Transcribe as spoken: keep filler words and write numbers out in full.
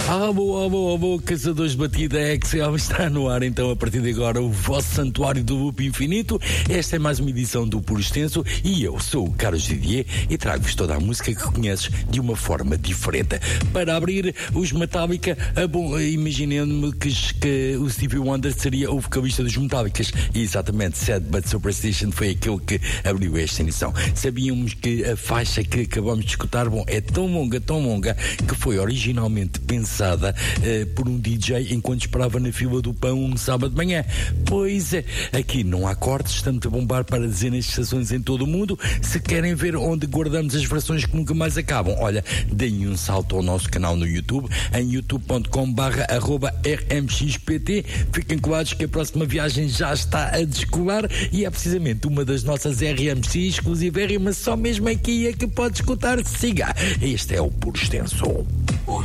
Alô, alô, alô, caçadores de batida, Excel está no ar então a partir de agora o vosso santuário do loop infinito. Esta é mais uma edição do Puro Extenso e eu sou o Carlos Didier e trago-vos toda a música que conheces de uma forma diferente. Para abrir os Metallica, bom, imaginando-me que, que o Stevie Wonder seria o vocalista dos Metallicas e exatamente Sad But Superstition foi aquele que abriu esta edição. Sabíamos que a faixa que acabamos de escutar, bom, é tão longa, tão longa que foi originalmente pensada Uh, por um D J enquanto esperava na fila do pão um sábado de manhã. Pois é, aqui não há cortes, estamos a bombar para dezenas de estações em todo o mundo. Se querem ver onde guardamos as versões que nunca mais acabam, olha, deem um salto ao nosso canal no YouTube, em youtube ponto com barra arroba R M X P T. Fiquem colados que a próxima viagem já está a descolar e é precisamente uma das nossas R M C exclusivérrimas, só mesmo aqui é que pode escutar. Siga, este é o Puro Extenso.